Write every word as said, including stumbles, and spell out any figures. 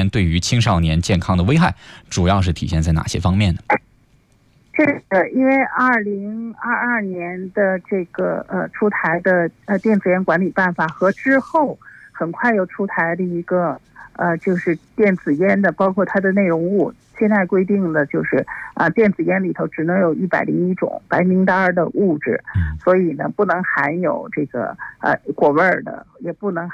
烟对于青少年健康的危害，主要是体现在哪些方面呢？ 这个因为二零二二年的这个呃出台的呃电子烟管理办法和之后很快又出台的一个呃就是电子烟的，包括它的内容物，现在规定的就是啊、呃、电子烟里头只能有一百零一种白名单的物质，所以呢不能含有这个呃果味儿的，也不能